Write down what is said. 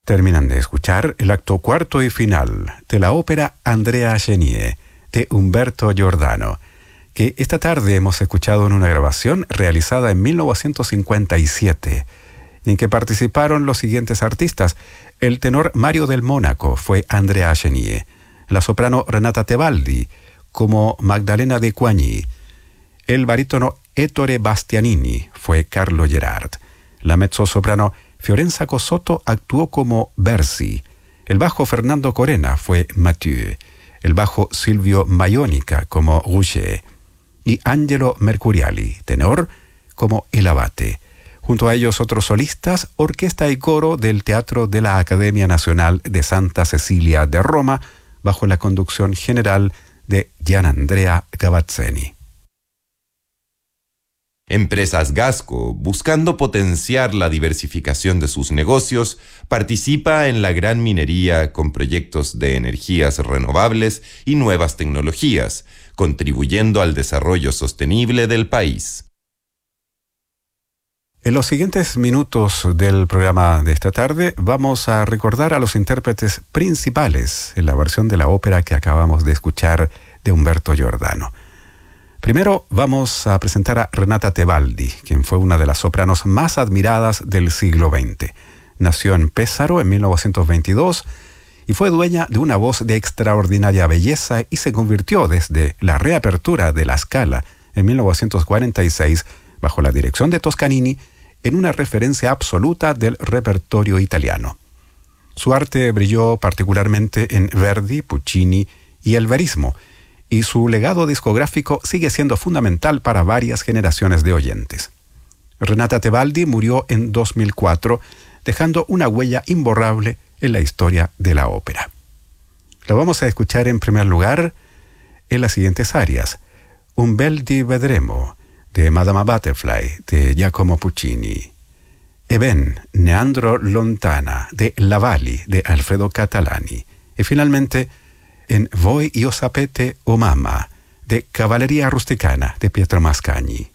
Terminan de escuchar el acto cuarto y final de la ópera Andrea Chenier de Humberto Giordano, que esta tarde hemos escuchado en una grabación realizada en 1957, en que participaron los siguientes artistas. El tenor Mario del Mónaco fue Andrea Chenier, la soprano Renata Tebaldi como Magdalena de Coigny, el barítono Ettore Bastianini fue Carlo Gerard, la mezzosoprano Fiorenza Cosotto actuó como Bersi, el bajo Fernando Corena fue Mathieu, el bajo Silvio Maionica como Rouget y Angelo Mercuriali, tenor, como el abate. Junto a ellos otros solistas, orquesta y coro del Teatro de la Academia Nacional de Santa Cecilia de Roma, bajo la conducción general de Gianandrea Gavazzeni. Empresas Gasco, buscando potenciar la diversificación de sus negocios, participa en la gran minería con proyectos de energías renovables y nuevas tecnologías, contribuyendo al desarrollo sostenible del país. En los siguientes minutos del programa de esta tarde vamos a recordar a los intérpretes principales en la versión de la ópera que acabamos de escuchar de Humberto Giordano. Primero vamos a presentar a Renata Tebaldi, quien fue una de las sopranos más admiradas del siglo XX. Nació en Pesaro en 1922 y fue dueña de una voz de extraordinaria belleza y se convirtió desde la reapertura de la Scala en 1946, bajo la dirección de Toscanini, en una referencia absoluta del repertorio italiano. Su arte brilló particularmente en Verdi, Puccini y el verismo, y su legado discográfico sigue siendo fundamental para varias generaciones de oyentes. Renata Tebaldi murió en 2004, dejando una huella imborrable en la historia de la ópera. Lo vamos a escuchar en primer lugar en las siguientes arias: Un bel di vedremo, de Madama Butterfly, de Giacomo Puccini; E ben, ne andrò lontana, de La Valli, de Alfredo Catalani; y finalmente en Voi io sapete o mamma, de Cavalleria Rusticana, de Pietro Mascagni.